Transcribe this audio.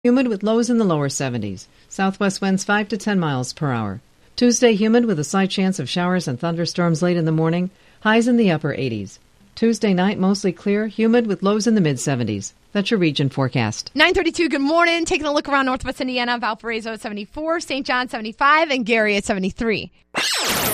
Humid with lows in the lower 70s. Southwest winds 5 to 10 miles per hour. Tuesday, humid with a slight chance of showers and thunderstorms late in the morning. Highs in the upper 80s. Tuesday night, mostly clear, humid with lows in the mid-70s. That's your region forecast. 9:32, good morning. Taking a look around Northwest Indiana, Valparaiso at 74, St. John 75, and Gary at 73.